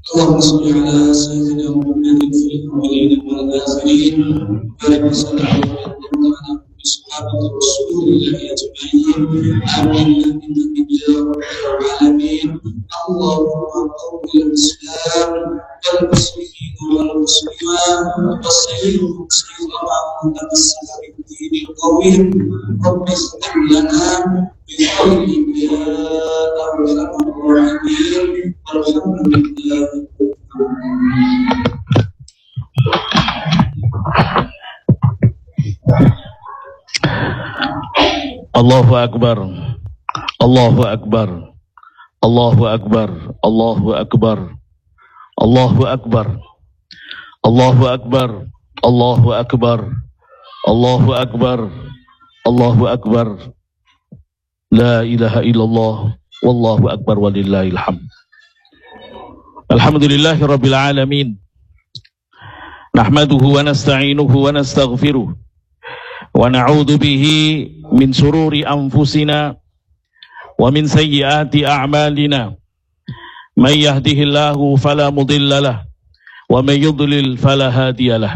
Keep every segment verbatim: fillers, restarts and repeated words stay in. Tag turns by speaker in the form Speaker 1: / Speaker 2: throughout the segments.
Speaker 1: اللهم صل على سيدنا محمد في الأولين والآخرين وبارك وسلم على أصحابه رسول الله أجمعين آمين آمين يا رب العالمين. اللهم قوم الإسلام والمسلمين والمسلمات وسلم سيدنا وتمسك بالدين القويم. رب اغفر لنا بخير يا أرحم الراحمين والحمد لله.
Speaker 2: Allahu Akbar, Allahu Akbar, Allahu Akbar, Allahu Akbar, Allahu Akbar, Allahu Akbar, Allahu Akbar, Allahu Akbar, Allahu Akbar, La ilaha illallah, Wallahu Akbar walillahil hamd. Alhamdulillahi Rabbil Alamin. Nahmaduhu wa nasta'inuhu wa nastaghfiruh wa na'udhu bihi min sururi anfusina wa min sayyiati a'malina. Man yahdihillahu fala mudilla lah wa man yudlil fala hadiya lah.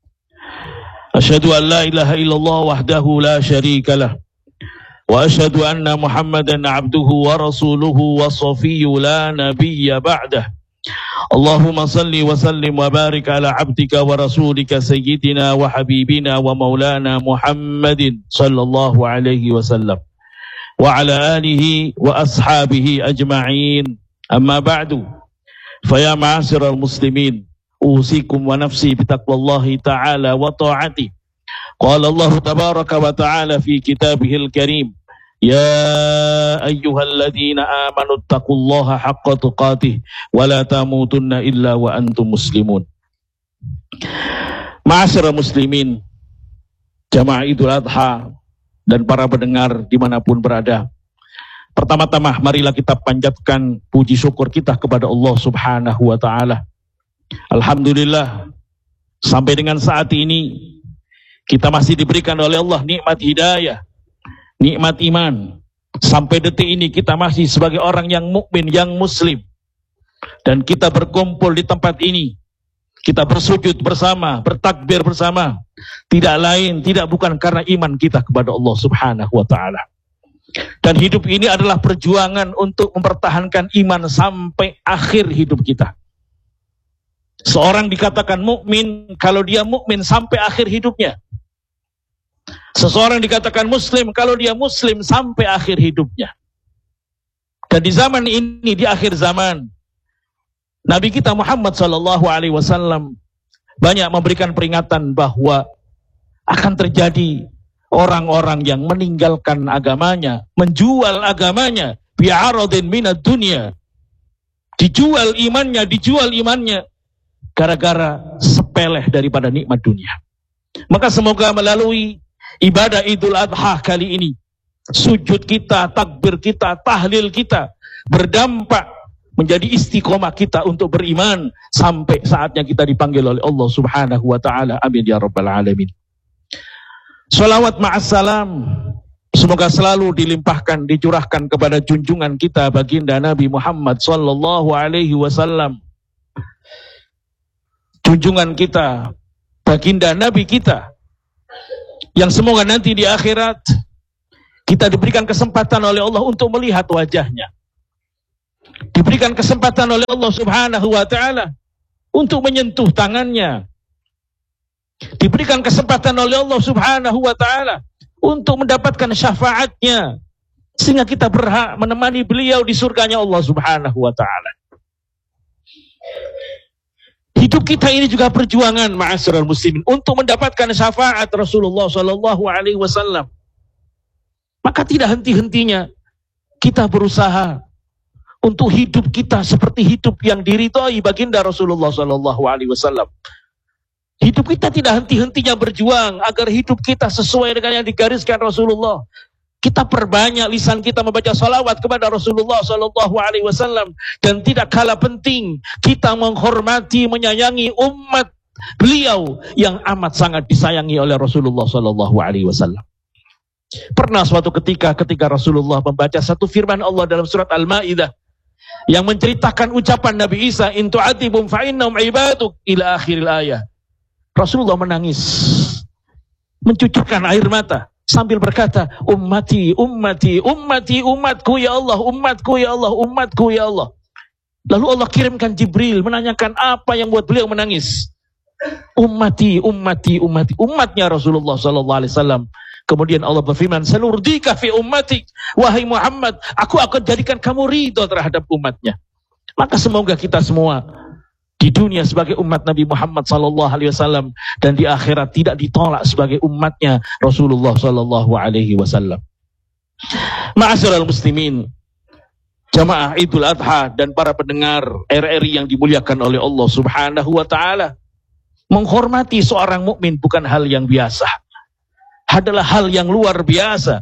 Speaker 2: Asyhadu an la ilaha illallah wahdahu la syarika lah wa asyhadu anna Muhammadan abduhu wa rasuluhu wa safiyyu la nabiyya ba'dah. Allahumma salli wa sallim wa barik ala abdika wa rasulika sayyidina wa habibina wa maulana Muhammadin sallallahu alaihi wasallam wa ala alihi wa ashabihi ajma'in. Amma ba'du, faya ma'asyiral muslimin, usikum wa nafsi bitaqwallahi ta'ala wa ta'ati. Qala Allah tabaraka wa ta'ala fi kitabihil karim, Ya ayyuhalladzina amanu taqullaha haqqa tuqatih wa la tamutunna illa wa antum muslimun. Ma'asyiral muslimin, jamaah Idul Adha dan para pendengar dimanapun berada. Pertama-tama marilah kita panjatkan puji syukur kita kepada Allah subhanahu wa ta'ala. Alhamdulillah, sampai dengan saat ini kita masih diberikan oleh Allah nikmat hidayah, nikmat iman. Sampai detik ini kita masih sebagai orang yang mukmin, yang muslim. Dan kita berkumpul di tempat ini. Kita bersujud bersama, bertakbir bersama. Tidak lain, tidak bukan karena iman kita kepada Allah subhanahu wa ta'ala. Dan hidup ini adalah perjuangan untuk mempertahankan iman sampai akhir hidup kita. Seorang dikatakan mukmin kalau dia mukmin sampai akhir hidupnya. Seseorang dikatakan muslim kalau dia muslim sampai akhir hidupnya. Dan di zaman ini, di akhir zaman, Nabi kita Muhammad sallallahu alaihi wasallam banyak memberikan peringatan bahwa akan terjadi orang-orang yang meninggalkan agamanya, menjual agamanya, bi'aradin minad dunya. Dijual imannya, dijual imannya gara-gara sepeleh daripada nikmat dunia. Maka semoga melalui ibadah Idul Adha kali ini, sujud kita, takbir kita, tahlil kita berdampak menjadi istiqomah kita untuk beriman sampai saatnya kita dipanggil oleh Allah subhanahu wa ta'ala. Amin ya rabbal alamin. Salawat ma'assalam semoga selalu dilimpahkan, dicurahkan kepada junjungan kita baginda Nabi Muhammad sallallahu alaihi wasallam. Junjungan kita, baginda Nabi kita, yang semoga nanti di akhirat kita diberikan kesempatan oleh Allah untuk melihat wajahnya. Diberikan kesempatan oleh Allah subhanahu wa ta'ala untuk menyentuh tangannya. Diberikan kesempatan oleh Allah subhanahu wa ta'ala untuk mendapatkan syafaatnya. Sehingga kita berhak menemani beliau di surganya Allah subhanahu wa ta'ala. Hidup kita ini juga perjuangan ma'asyiral muslimin untuk mendapatkan syafaat Rasulullah sallallahu alaihi wasallam. Maka tidak henti-hentinya kita berusaha untuk hidup kita seperti hidup yang diridhai baginda Rasulullah sallallahu alaihi wasallam. Hidup kita tidak henti-hentinya berjuang agar hidup kita sesuai dengan yang digariskan Rasulullah. Kita perbanyak lisan kita membaca salawat kepada Rasulullah sallallahu alaihi wasallam, dan tidak kalah penting kita menghormati, menyayangi umat beliau yang amat sangat disayangi oleh Rasulullah sallallahu alaihi wasallam. Pernah suatu ketika ketika Rasulullah membaca satu firman Allah dalam surat Al-Maidah yang menceritakan ucapan Nabi Isa, in tu'adzibhum fa innahum ibaduk ila akhiril ayah. Rasulullah menangis, mencucurkan air mata sambil berkata, ummati, ummati, ummati, umatku ya Allah, umatku ya Allah, umatku ya Allah. Lalu Allah kirimkan Jibril menanyakan apa yang buat beliau menangis. Ummati, ummati, ummati, umatnya Rasulullah sallallahu alaihi wasallam. Kemudian Allah berfirman, sanurdika fi ummati, wahai Muhammad, aku akan jadikan kamu ridho terhadap umatnya. Maka semoga kita semua di dunia sebagai umat Nabi Muhammad sallallahu alaihi wasallam dan di akhirat tidak ditolak sebagai umatnya Rasulullah sallallahu alaihi wasallam. Ma'asyiral muslimin, jamaah Idul Adha dan para pendengar R R I yang dimuliakan oleh Allah Subhanahu wa taala, menghormati seorang mukmin bukan hal yang biasa, adalah hal yang luar biasa.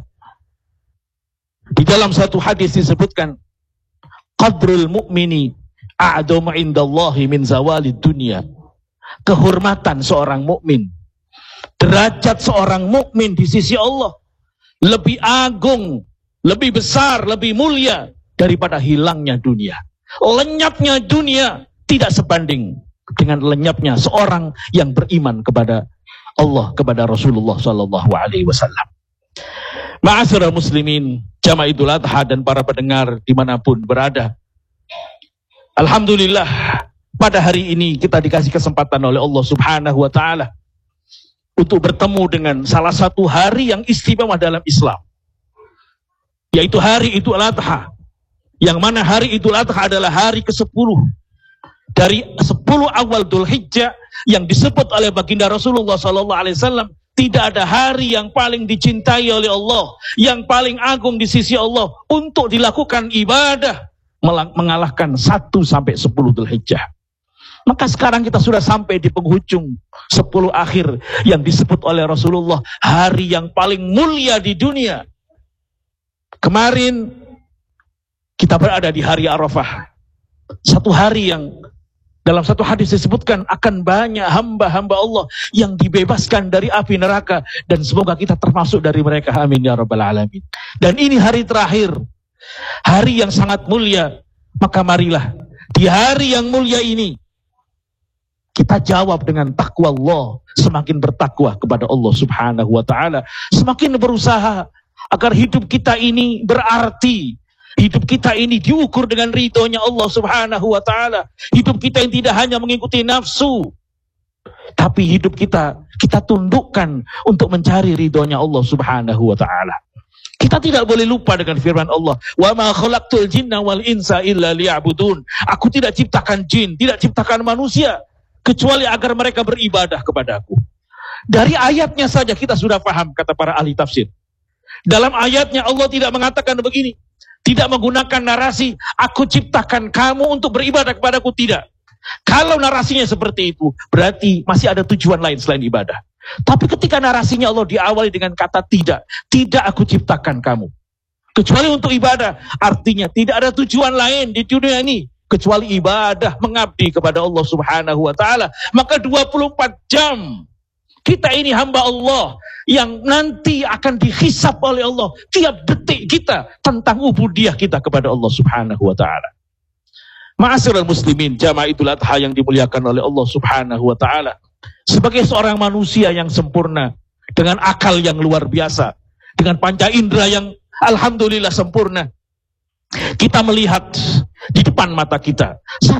Speaker 2: Di dalam satu hadis disebutkan, qadrul mu'mini a'damu indallahi min zawalid dunya. Kehormatan seorang mukmin, derajat seorang mukmin di sisi Allah lebih agung, lebih besar, lebih mulia daripada hilangnya dunia. Lenyapnya dunia tidak sebanding dengan lenyapnya seorang yang beriman kepada Allah, kepada Rasulullah sallallahu alaihi wasallam. Ma'asyiral muslimin, jamaah Idul Adha dan para pendengar dimanapun berada, alhamdulillah pada hari ini kita dikasih kesempatan oleh Allah Subhanahu wa taala untuk bertemu dengan salah satu hari yang istimewa dalam Islam, yaitu hari Idul Adha, yang mana hari Idul Adha adalah hari kesepuluh dari sepuluh awal Dzul Hijjah, yang disebut oleh baginda Rasulullah sallallahu alaihi wasallam, tidak ada hari yang paling dicintai oleh Allah, yang paling agung di sisi Allah untuk dilakukan ibadah, mengalahkan satu sampai sepuluh Dzul Hijjah. Maka sekarang kita sudah sampai di penghujung sepuluh akhir yang disebut oleh Rasulullah hari yang paling mulia di dunia. Kemarin kita berada di hari Arafah, satu hari yang dalam satu hadis disebutkan akan banyak hamba-hamba Allah yang dibebaskan dari api neraka, dan semoga kita termasuk dari mereka, amin ya rabbal alamin. Dan ini hari terakhir, hari yang sangat mulia. Maka marilah di hari yang mulia ini kita jawab dengan takwa Allah, semakin bertakwa kepada Allah Subhanahu wa taala, semakin berusaha agar hidup kita ini berarti. Hidup kita ini diukur dengan ridhonya Allah Subhanahu wa taala. Hidup kita yang tidak hanya mengikuti nafsu, tapi hidup kita kita tundukkan untuk mencari ridhonya Allah Subhanahu wa taala. Kita tidak boleh lupa dengan firman Allah, "Wa ma khalaqtul jinna wal insa illa liya'budun." Aku tidak ciptakan jin, tidak ciptakan manusia kecuali agar mereka beribadah kepadaku. Dari ayatnya saja kita sudah paham, kata para ahli tafsir. Dalam ayatnya Allah tidak mengatakan begini, tidak menggunakan narasi, aku ciptakan kamu untuk beribadah kepadaku, tidak. Kalau narasinya seperti itu, berarti masih ada tujuan lain selain ibadah. Tapi ketika narasinya Allah diawali dengan kata tidak, tidak aku ciptakan kamu kecuali untuk ibadah, artinya tidak ada tujuan lain di dunia ini kecuali ibadah, mengabdi kepada Allah Subhanahu wa taala. Maka dua puluh empat jam kita ini hamba Allah yang nanti akan dihisab oleh Allah tiap detik kita tentang ubudiyah kita kepada Allah Subhanahu wa taala. Ma'asyiral muslimin, jamaah Idul Adha yang dimuliakan oleh Allah Subhanahu wa taala. Sebagai seorang manusia yang sempurna, dengan akal yang luar biasa, dengan panca indera yang alhamdulillah sempurna, kita melihat di depan mata kita